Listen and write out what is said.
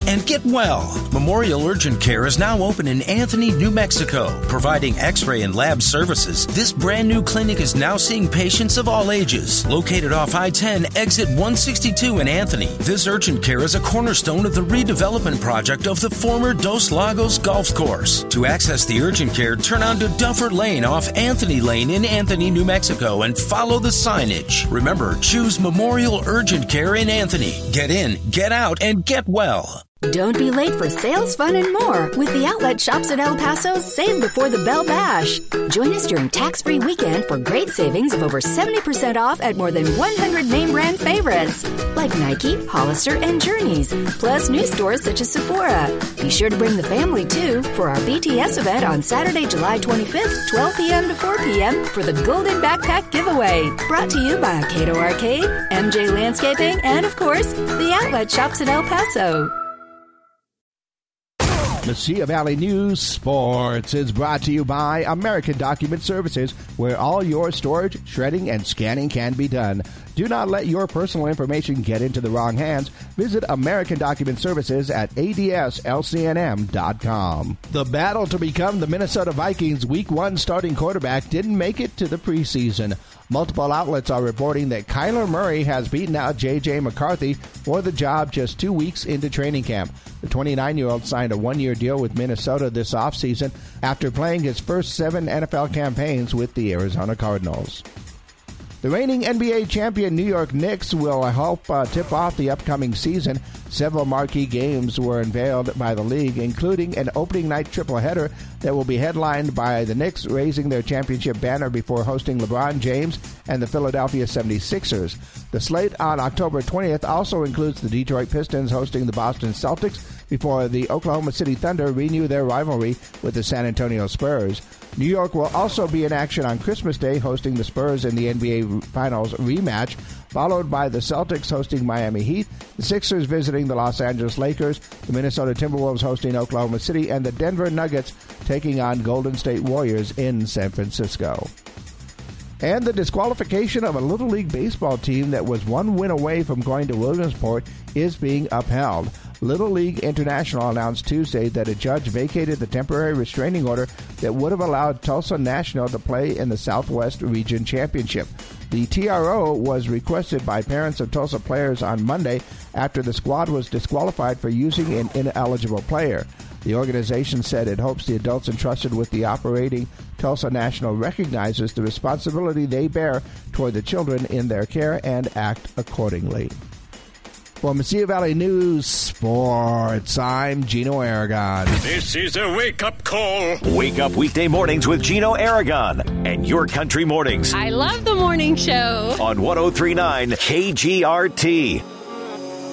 and get well. Memorial Urgent Care is now open in Anthony, New Mexico, providing x-ray and lab services. This brand new clinic is now seeing patients of all ages. Located off I-10, exit 162 in Anthony, this urgent care is a cornerstone of the redevelopment project of the former Dos Lagos Golf Course. To access the urgent care, turn onto Duffer Lane off Anthony Lane in Anthony, New Mexico, and follow the signage. Remember, choose Memorial Urgent Care in Anthony. Get in, get out, and get well. Don't be late for sales, fun, and more with the Outlet Shops at El Paso's Save Before the Bell Bash. Join us during tax-free weekend for great savings of over 70% off at more than 100 name brand favorites like Nike, Hollister, and Journeys, plus new stores such as Sephora. Be sure to bring the family, too, for our BTS event on Saturday, July 25th, 12 p.m. to 4 p.m. for the Golden Backpack Giveaway. Brought to you by Cato Arcade, MJ Landscaping, and, of course, the Outlet Shops at El Paso. Mesilla Valley News Sports is brought to you by American Document Services, where all your storage, shredding, and scanning can be done. Do not let your personal information get into the wrong hands. Visit American Document Services at adslcnm.com. The battle to become the Minnesota Vikings Week 1 starting quarterback didn't make it to the preseason. Multiple outlets are reporting that Kyler Murray has beaten out J.J. McCarthy for the job just 2 weeks into training camp. The 29-year-old signed a one-year deal with Minnesota this offseason after playing his first 7 NFL campaigns with the Arizona Cardinals. The reigning NBA champion New York Knicks will help tip off the upcoming season. Several marquee games were unveiled by the league, including an opening night tripleheader that will be headlined by the Knicks raising their championship banner before hosting LeBron James and the Philadelphia 76ers. The slate on October 20th also includes the Detroit Pistons hosting the Boston Celtics before the Oklahoma City Thunder renew their rivalry with the San Antonio Spurs. New York will also be in action on Christmas Day, hosting the Spurs in the NBA Finals rematch, followed by the Celtics hosting Miami Heat, the Sixers visiting the Los Angeles Lakers, the Minnesota Timberwolves hosting Oklahoma City, and the Denver Nuggets taking on Golden State Warriors in San Francisco. And the disqualification of a Little League baseball team that was one win away from going to Williamsport is being upheld. Little League International announced Tuesday that a judge vacated the temporary restraining order that would have allowed Tulsa National to play in the Southwest Region Championship. The TRO was requested by parents of Tulsa players on Monday after the squad was disqualified for using an ineligible player. The organization said it hopes the adults entrusted with the operating Tulsa National recognizes the responsibility they bear toward the children in their care and act accordingly. For Mesilla Valley News Sports, I'm Gino Aragon. This is a wake-up call. Wake up weekday mornings with Gino Aragon and Your Country Mornings. I love the morning show. On 103.9 KGRT.